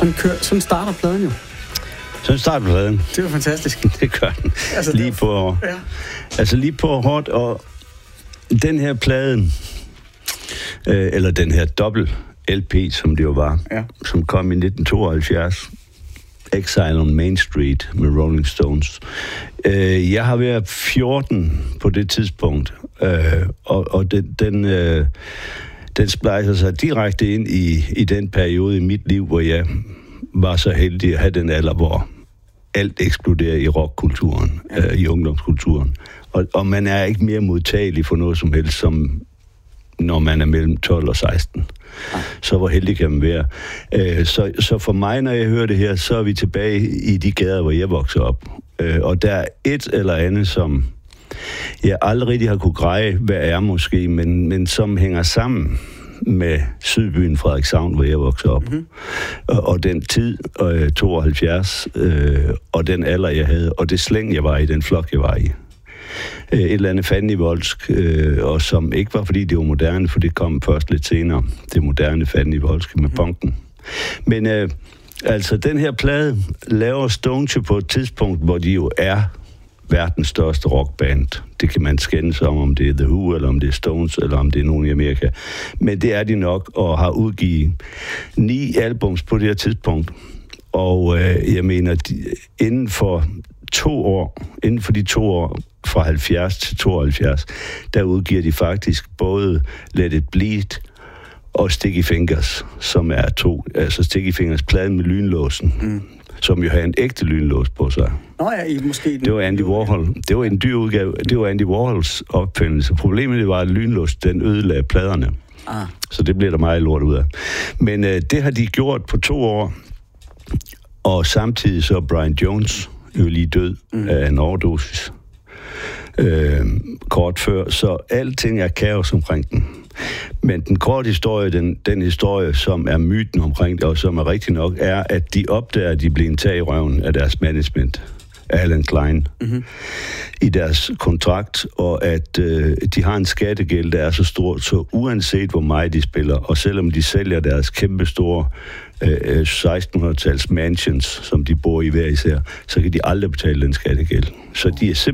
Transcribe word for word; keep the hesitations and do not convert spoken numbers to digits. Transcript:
sådan, kører, sådan starter pladen jo. Sådan starter pladen. Det var fantastisk. Det gør den. Altså, lige det var... på... Ja. Altså lige på hårdt, og den her plade, øh, eller den her dobbelt L P, som det jo var, ja. Som kom i nitten tooghalvfjerds, Exile on Main Street med Rolling Stones. Øh, jeg har været fjorten på det tidspunkt, øh, og, og den, den, øh, den splejser sig direkte ind i, i den periode i mit liv, hvor jeg var så heldig at have den alder, hvor alt eksploderer i rockkulturen, ja. øh, i ungdomskulturen. Og, og man er ikke mere modtagelig for noget som helst, som når man er mellem tolv og seksten. Ja. Så hvor heldig kan man være. Øh, så, så for mig, når jeg hører det her, så er vi tilbage i de gader, hvor jeg voksede op. Øh, og der er et eller andet, som jeg aldrig rigtig har kunne greje, hvad er måske, men, men som hænger sammen med Sydbyen Frederikshavn, hvor jeg voksede op. Mm-hmm. Og, og den tid, øh, tooghalvfjerds, øh, og den alder, jeg havde, og det slæng, jeg var i, den flok, jeg var i. Øh, et eller andet fandenivoldsk, øh, og som ikke var, fordi det var moderne, for det kom først lidt senere, det moderne fandenivoldske med punken. Men øh, altså, den her plade laver Stones på et tidspunkt, hvor de jo er verdens største rockband. Det kan man skændes om, om det er The Who, eller om det er Stones, eller om det er nogen i Amerika. Men det er de nok, og har udgivet ni albums på det her tidspunkt. Og øh, jeg mener, de, inden for to år, inden for de to år, fra halvfjerds til tooghalvfjerds, der udgiver de faktisk både Let It Bleed og Sticky Fingers, som er to, altså Sticky Fingers pladen med lynlåsen, mm. som jo har en ægte lynlås på sig. Nå ja, I måske... Den... Det var Andy Warhol. Det var en dyr udgave. Det var Andy Warhols opfindelse. Problemet det var, at lynlås, den ødelagde pladerne. Ah. Så det blev der meget lort ud af. Men øh, det har de gjort på to år, og samtidig så Brian Jones jo lige død mm. af en overdosis. Øh, kort før, så alting er kaos omkring den. Men den korte historie, den, den historie, som er myten omkring det, og som er rigtig nok, er, at de opdager, at de bliver en tag i røven af deres management, Alan Klein, mm-hmm. i deres kontrakt, og at øh, de har en skattegæld, der er så stor, så uanset hvor meget de spiller, og selvom de sælger deres kæmpe store øh, sekstenhundrede-tals mansions, som de bor i hver især, så kan de aldrig betale den skattegæld. Så de er simpelthen